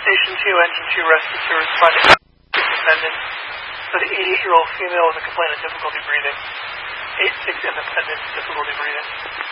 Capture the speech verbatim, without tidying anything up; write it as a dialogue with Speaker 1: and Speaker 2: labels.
Speaker 1: Station two, Engine two rescue service responding to Independence for the eighty-eight-year-old female with a complaint of difficulty breathing. eight six Independence, difficulty breathing.